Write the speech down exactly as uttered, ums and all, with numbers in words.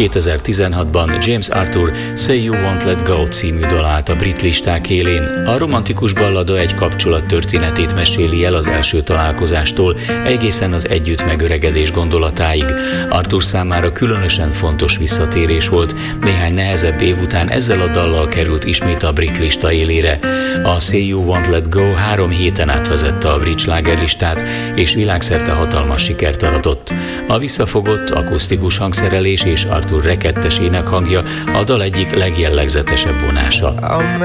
kétezer-tizenhatban James Arthur Say You Won't Let Go című dal állt a brit listák élén. A romantikus ballada egy kapcsolat történetét meséli el az első találkozástól egészen az együtt megöregedés gondolatáig. Arthur számára különösen fontos visszatérés volt. Néhány nehezebb év után ezzel a dallal került ismét a brit lista élére. A Say You Won't Let Go három héten átvezette a brit slágerlistát, és világszerte hatalmas sikert aratott. A visszafogott, akusztikus hangszerelés és Arthur rekettes énekhangja a dal egyik legjellegzetesebb vonása.